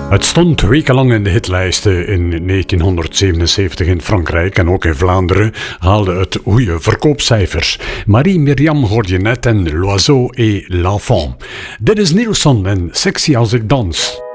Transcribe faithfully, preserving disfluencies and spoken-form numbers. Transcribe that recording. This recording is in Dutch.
Het stond wekenlang in de hitlijsten in negentienhonderdzevenenzeventig in Frankrijk en ook in Vlaanderen haalde het goede verkoopcijfers. Marie-Myriam hoorde je net en L'Oiseau et l'Enfant. Dit is Nielsen en Sexy als ik dans.